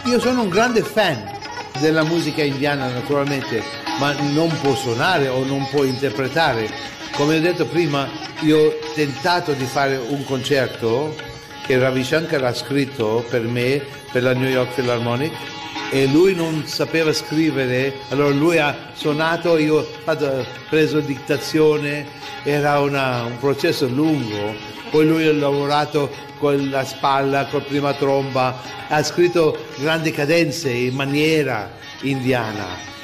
Io sono un grande fan della musica indiana naturalmente, ma non può suonare o non può interpretare. Come ho detto prima, io ho tentato di fare un concerto che Ravi Shankar ha scritto per me, per la New York Philharmonic, e lui non sapeva scrivere, allora lui ha suonato, io ho preso dictazione, era un processo lungo, poi lui ha lavorato con la spalla, con prima tromba, ha scritto grandi cadenze in maniera indiana